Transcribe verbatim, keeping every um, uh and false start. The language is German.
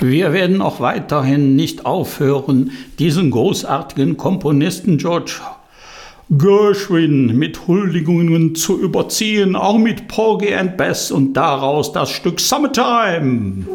Wir werden auch weiterhin nicht aufhören, diesen großartigen Komponisten George Gershwin mit Huldigungen zu überziehen, auch mit Porgy and Bess und daraus das Stück Summertime.